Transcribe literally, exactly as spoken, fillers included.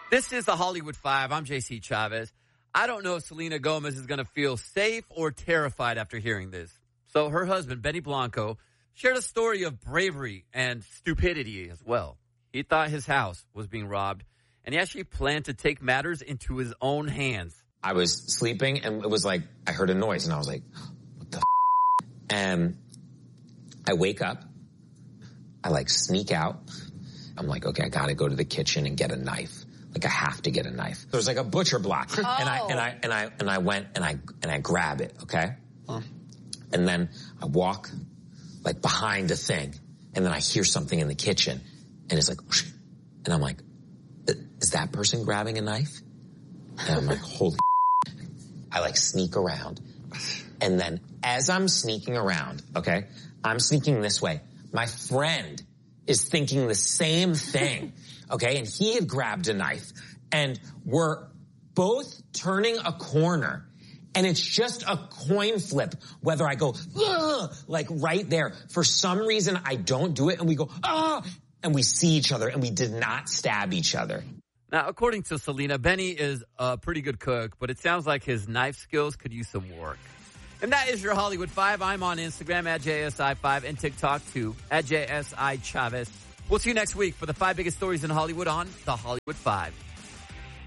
This is the Hollywood Five. I'm J C Chavez. I don't know if Selena Gomez is going to feel safe or terrified after hearing this. So her husband, Benny Blanco, shared a story of bravery and stupidity as well. He thought his house was being robbed, and he actually planned to take matters into his own hands. I was sleeping, and it was like, I heard a noise, and I was like, what the f-? And I wake up. I, like, sneak out. I'm like, okay, I got to go to the kitchen and get a knife. Like, I have to get a knife. There's like a butcher block. Oh. And I, and I, and I, and I went and I, and I grab it, okay? Huh. And then I walk, like, behind a thing. And then I hear something in the kitchen. And it's like, whoosh, and I'm like, is that person grabbing a knife? And I'm like, holy I, like, sneak around. And then as I'm sneaking around, okay, I'm sneaking this way. My friend is thinking the same thing. Okay, and he had grabbed a knife, and we're both turning a corner, and it's just a coin flip whether I go, like right there. For some reason, I don't do it, and we go, ah, and we see each other, and we did not stab each other. Now, according to Selena, Benny is a pretty good cook, but it sounds like his knife skills could use some work. And that is your Hollywood Five. I'm on Instagram at J S I five and TikTok too, at J S I Chavez. We'll see you next week for the five biggest stories in Hollywood on The Hollywood Five.